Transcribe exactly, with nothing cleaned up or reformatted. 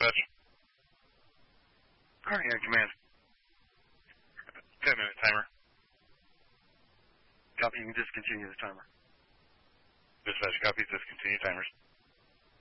dispatch. Alright, yeah, command. Ten minute timer. Copy, you can discontinue the timer. Dispatch copy, discontinue timers.